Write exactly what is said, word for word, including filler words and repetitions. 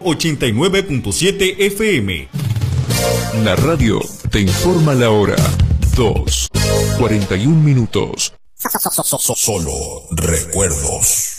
ochenta y nueve punto siete F M. La radio te informa la hora. dos, cuarenta y un minutos. Solo recuerdos.